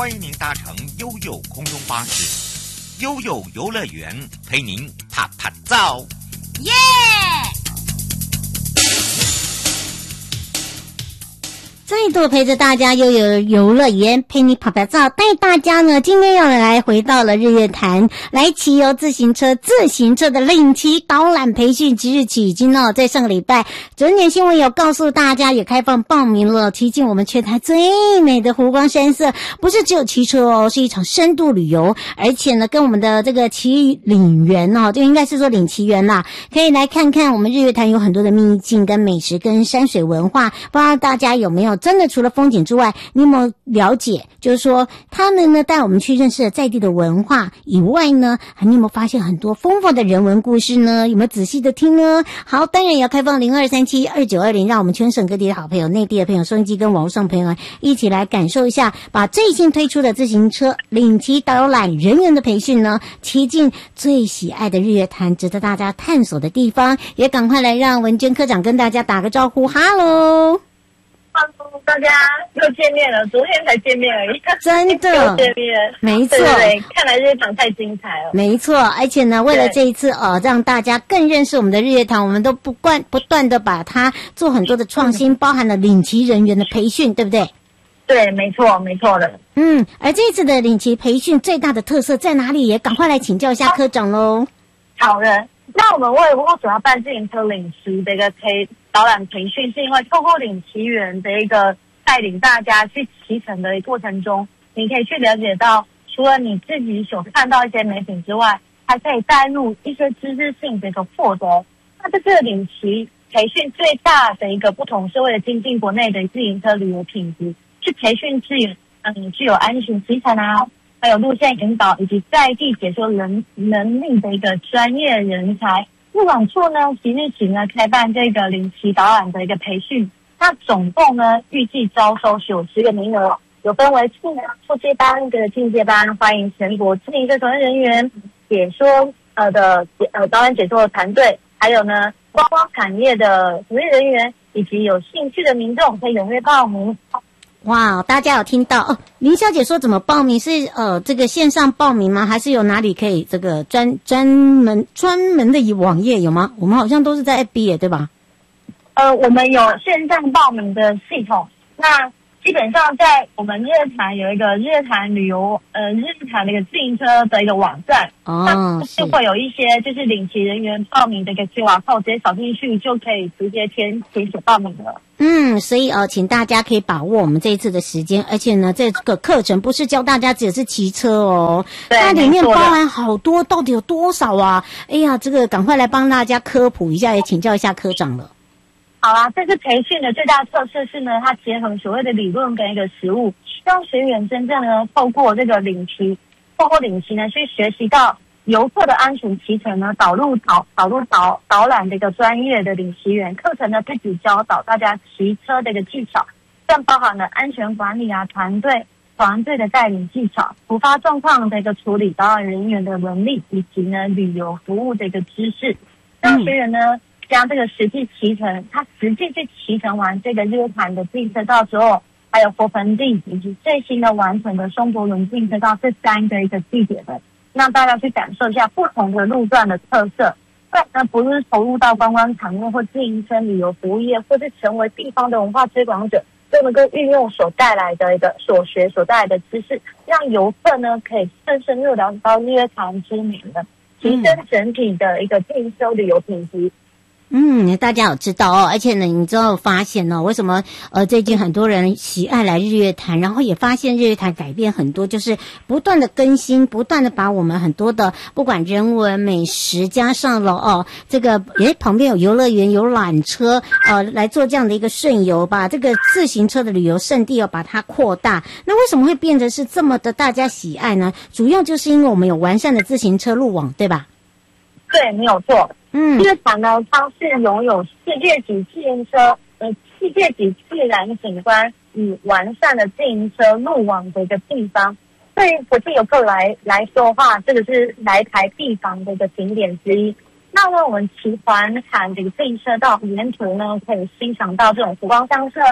欢迎您搭乘悠悠空中巴士，悠悠游乐园陪您啪啪照， 耶！再度陪着大家悠悠游乐园陪你跑跑照，带大家呢今天要来回到了日月潭来骑游自行车的领骑导览培训，即日起已经在上个礼拜准点新闻有告诉大家也开放报名了，骑进我们全台最美的湖光山色，不是只有骑车哦，是一场深度旅游，而且呢跟我们的这个骑领员就应该是说领骑员啦，可以来看看我们日月潭有很多的秘境跟美食跟山水文化，不知道大家有没有真的除了风景之外，你有没有了解就是说他们呢带我们去认识了在地的文化以外呢，你有没有发现很多丰富的人文故事呢？有没有仔细的听呢？好，当然也要开放02372920，让我们全省各地的好朋友、内地的朋友、收音机跟网络上朋友一起来感受一下，把最新推出的自行车领骑导览人员的培训呢，骑进最喜爱的日月潭，值得大家探索的地方。也赶快来让文娟科长跟大家打个招呼，哈喽。 Hello， 大家又见面了，昨天才见面而已， 真的又见面， 没错， 对，看来日月潭太精彩了， 没错，而且呢，为了这一次让大家更认识我们的日月潭，我们都不断的把它做很多的创新，包含了领骑人员的培训，对不对？ 对，没错的。 而这一次的领骑培训最大的特色在哪里？也赶快来请教一下科长喽。 好的，那我们为什么要办自行车领骑的一个导览培训，是因为透过领骑员的一个带领大家去骑乘的过程中，你可以去了解到，除了你自己所看到一些美景之外，还可以带入一些知识性的一个获得。那这次领骑培训最大的一个不同，是为了精进国内的自行车旅游品质，去培训具有安全骑乘啊，还有路线引导以及在地解说能力的一个专业人才。入网处呢，即日起呢开办这个领骑导览的一个培训，那总共呢预计招收90个名额，有分为初阶班跟进阶班，欢迎全国自行车从业人员、解说导览解说的团队，还有呢观光产业的从业人员以及有兴趣的民众可以踊跃报名。 哇，大家有听到林小姐说怎么报名？是这个线上报名吗？还是有哪里可以这个专门的网页有吗？我们好像都是在 FB 对吧？ 我们有线上报名的系统，那基本上在我们日月潭有一个日月潭旅游日月潭的一个自行车的一个网站，那就会有一些就是领骑人员报名的一个 QR code， 直接扫进去就可以直接填写报名了。 所以请大家可以把握我们这一次的时间，而且呢，这个课程不是教大家只是骑车哦，它里面包含好多，到底有多少啊？哎呀，这个赶快来帮大家科普一下，也请教一下科长了。 好啦，这次培训的最大特色是呢，它结合所谓的理论跟一个实务，让学员真正呢透过领骑呢去学习到游客的安全骑乘呢，导览的一个专业的领骑员课程呢，不只教导大家骑车的一个技巧，更包含了安全管理啊、团队的带领技巧、突发状况的一个处理、导览人员的能力，以及呢旅游服务的一个知识，让学员呢将这个实际骑乘，他实际去骑乘完这个日月潭的自行车道之后，还有佛盆地以及最新的完成的松柏仑自行车道这3个一个地点的，让大家去感受一下不同的路段的特色。那不是投入到观光产业或自行车旅游服务业，或是成为地方的文化推广者，就能够运用所带来的一个所学所带来的知识，让游客呢可以更深入了解到日月潭之美的，提升整体的一个自行车旅游品质。 大家有知道而且呢，你知道发现为什么最近很多人喜爱来日月潭，然后也发现日月潭改变很多，就是不断的更新，不断的把我们很多的不管人文美食加上了这个旁边有游乐园有缆车来做这样的一个顺游，把这个自行车的旅游胜地把它扩大。那为什么会变得是这么的大家喜爱呢？主要就是因为我们有完善的自行车路网，对吧？ 对，没有错。日月潭呢，它是拥有世界级自行车、世界级自然景观与完善的自行车路网的一个地方。对于国际游客来说的话，这个是来台必访的一个景点之一。那么我们骑环潭这个自行车道沿途呢，可以欣赏到这种湖光山色，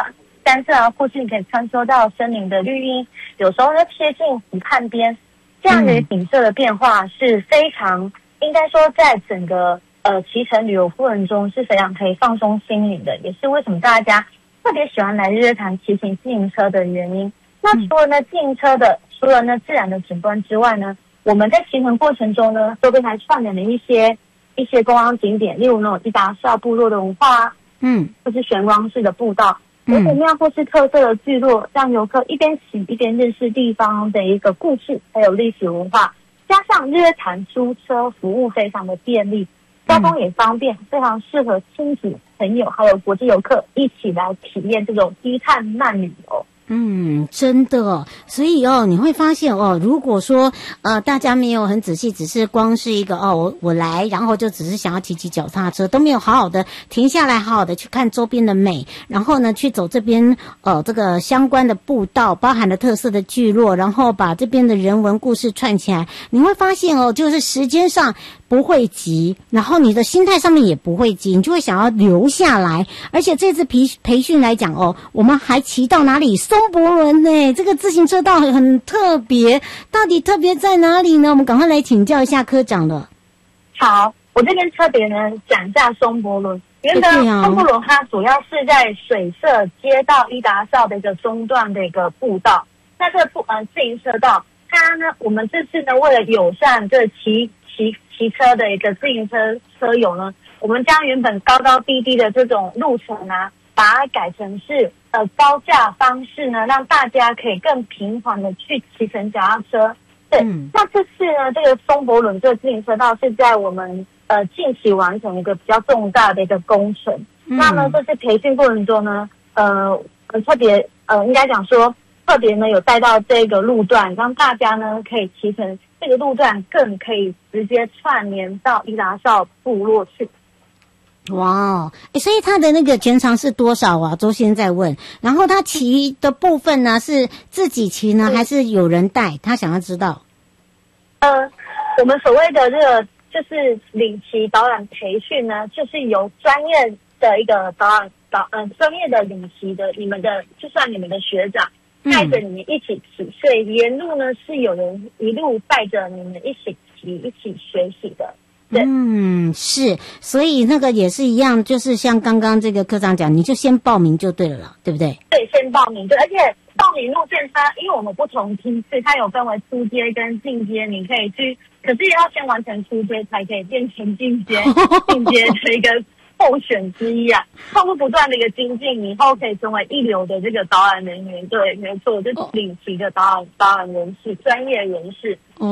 山色啊，或是你可以穿梭到森林的绿荫，有时候呢贴近湖畔边，这样的景色的变化是非常，应该说在整个骑乘旅游过程中是非常可以放松心灵的，也是为什么大家特别喜欢来日月潭骑行自行车的原因。那除了呢自行车的，除了呢自然的景观之外呢，我们在行程过程中呢，周边还串联了一些观光景点，例如那种伊达邵部落的文化，或是玄光式的步道，有古庙或是特色的聚落，让游客一边骑一边认识地方的一个故事，还有历史文化。加上日月潭租车服务非常的便利，交通也方便，非常适合亲子、朋友还有国际游客一起来体验这种低碳慢旅游。 真的哦，所以你会发现如果说大家没有很仔细，只是光是一个我来，然后就只是想要骑脚踏车，都没有好好的停下来，好好的去看周边的美，然后呢去走这边这个相关的步道，包含了特色的聚落，然后把这边的人文故事串起来，你会发现就是时间上不会急，然后你的心态上面也不会急，你就会想要留下来。而且这次培训来讲我们还骑到哪里？松柏仑呢，这个自行车道很特别，到底特别在哪里呢？我们赶快来请教一下科长了。 好，我这边特别呢讲一下松柏仑。原本松柏仑它主要是在水社接到伊达邵的一个中段的一个步道。那这个自行车道，它呢，我们这次呢为了友善这骑车的一个自行车友呢，我们将原本高高低低的这种路程啊，把它改成是高架方式呢，让大家可以更平缓的去骑乘脚踏车。对，那这次呢，这个松柏仑这个自行车道是在我们近期完成一个比较重大的一个工程。那么这次培训过程中呢，特别应该讲说特别呢有带到这个路段，让大家呢可以骑乘这个路段，更可以直接串联到伊达邵部落去。 哇，所以他的那个全长是多少啊？周先在问。然后他骑的部分呢，是自己骑呢，还是有人带？他想要知道。 我们所谓的这个就是领骑导览培训呢，就是由专业的一个专业的领骑的你们的，就算你们的学长带着你们一起骑，所以沿路呢是有人一路带着你们一起骑、一起学习的。对， 是，所以那个也是一样，就是像刚刚这个科长讲，你就先报名就对了，对不对？ 对，先报名，对，而且报名路线它，因为我们不同梯次，它有分为初阶跟进阶，你可以去，可是也要先完成初阶才可以变成进阶的一个候选之一啊。透过不断的一个精进，以后可以成为一流的这个导览人员。对，没错，就是领骑的导览人士，专业人士。